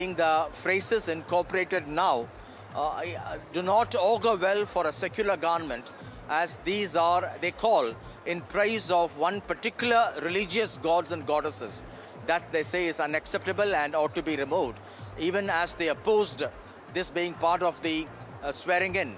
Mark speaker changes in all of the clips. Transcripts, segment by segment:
Speaker 1: The phrases incorporated now do not augur well for a secular government, as these are, they call in praise of one particular religious gods and goddesses that they say is unacceptable and ought to be removed, even as they opposed this being part of the swearing in,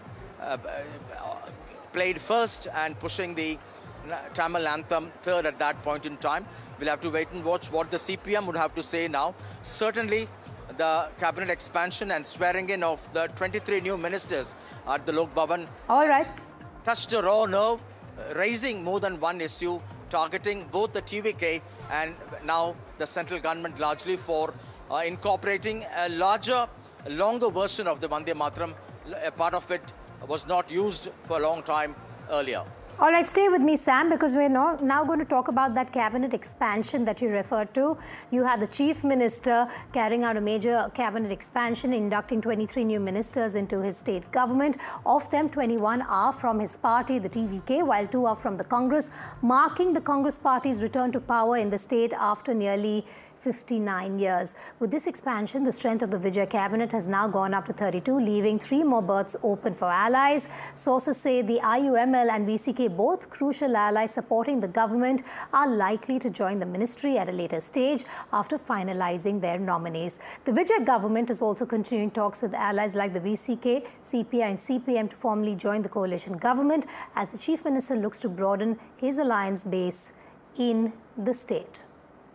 Speaker 1: played first and pushing the Tamil anthem third at that point in time. We'll have to wait and watch what the CPM would have to say now. Certainly, the cabinet expansion and swearing in of the 23 new ministers at the Lok Bhavan touched a raw nerve, raising more than one issue, targeting both the TVK and now the central government largely for incorporating a longer version of the Vande Mataram. A part of it was not used for a long time earlier.
Speaker 2: All right, stay with me, Sam, because we're now going to talk about that cabinet expansion that you referred to. You had the chief minister carrying out a major cabinet expansion, inducting 23 new ministers into his state government. Of them, 21 are from his party, the TVK, while 2 are from the Congress, marking the Congress party's return to power in the state after nearly 59 years. With this expansion, the strength of the Vijay cabinet has now gone up to 32, leaving 3 more berths open for allies. Sources say the IUML and VCK, both crucial allies supporting the government, are likely to join the ministry at a later stage after finalizing their nominees. The Vijay government is also continuing talks with allies like the VCK, CPI and CPM to formally join the coalition government as the chief minister looks to broaden his alliance base in the state.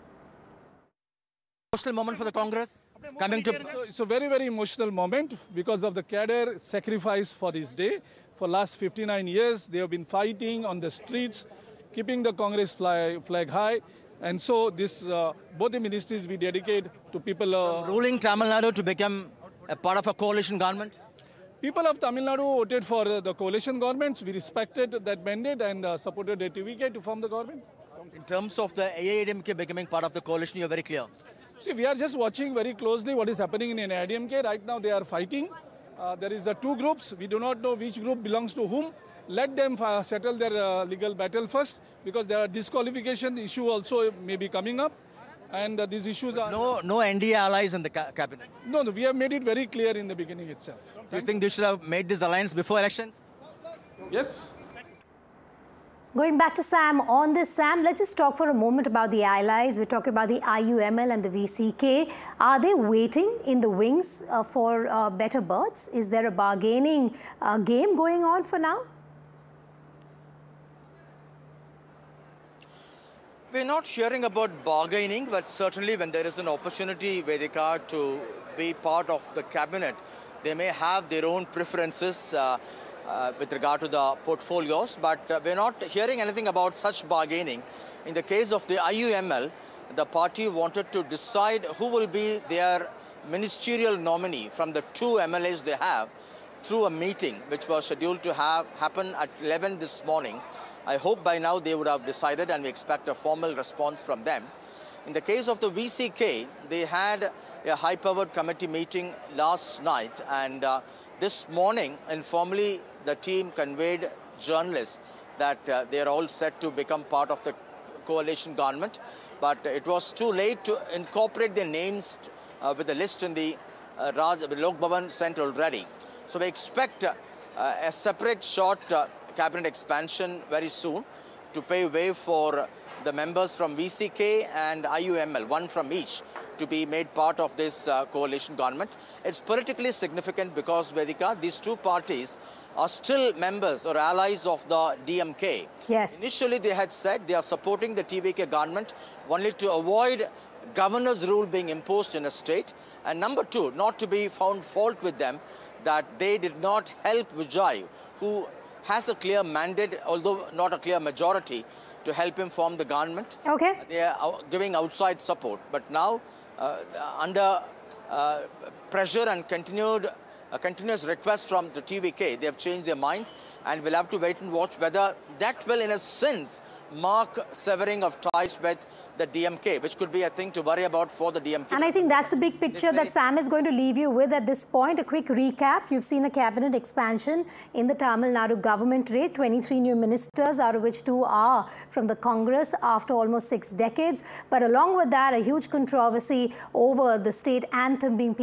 Speaker 1: Emotional moment for the Congress?
Speaker 3: It's a very, very emotional moment because of the cadre sacrifice for this day. For last 59 years, they have been fighting on the streets, keeping the Congress flag high. And so this, both the ministries we dedicate to people...
Speaker 1: ruling Tamil Nadu to become a part of a coalition government?
Speaker 3: People of Tamil Nadu voted for the coalition governments. We respected that mandate and supported the TVK to form the government.
Speaker 1: In terms of the AIADMK becoming part of the coalition, you're very clear.
Speaker 3: See, we are just watching very closely what is happening in AIADMK. Right now, they are fighting. There is 2 groups. We do not know which group belongs to whom. Let them settle their legal battle first, because there are disqualification issue also may be coming up. And these issues are...
Speaker 1: No NDA allies in the cabinet?
Speaker 3: No, we have made it very clear in the beginning itself.
Speaker 1: Do you think they should have made this alliance before elections?
Speaker 3: Yes.
Speaker 2: Going back to Sam, on this, Sam, let's just talk for a moment about the allies. We're talking about the IUML and the VCK. Are they waiting in the wings for better berths? Is there a bargaining game going on for now?
Speaker 1: We're not hearing about bargaining, but certainly when there is an opportunity, Vedika, to be part of the cabinet, they may have their own preferences with regard to the portfolios, but we're not hearing anything about such bargaining. In the case of the IUML, the party wanted to decide who will be their ministerial nominee from the 2 MLAs they have through a meeting which was scheduled to happen at 11 this morning. I hope by now they would have decided, and we expect a formal response from them. In the case of the VCK, they had a high-powered committee meeting last night, and this morning, informally, the team conveyed journalists that they are all set to become part of the coalition government. But it was too late to incorporate their names with the list in the Lok Bhavan sent already. So we expect a separate short cabinet expansion very soon to pave way for the members from VCK and IUML, 1 from each, to be made part of this coalition government. It's politically significant because, Vedika, these 2 parties are still members or allies of the DMK.
Speaker 2: Yes.
Speaker 1: Initially, they had said they are supporting the TVK government only to avoid governor's rule being imposed in a state. And number 2, not to be found fault with them that they did not help Vijay, who has a clear mandate, although not a clear majority, to help him form the government.
Speaker 2: Okay.
Speaker 1: They are giving outside support. But now, under pressure and continuous request from the TVK, they have changed their mind, and we'll have to wait and watch whether that will, in a sense, mark severing of ties with the DMK, which could be a thing to worry about for the DMK.
Speaker 2: And I think that's the big picture that Sam is going to leave you with at this point. A quick recap. You've seen a cabinet expansion in the Tamil Nadu government rate, 23 new ministers, out of which 2 are from the Congress after almost 6 decades. But along with that, a huge controversy over the state anthem being played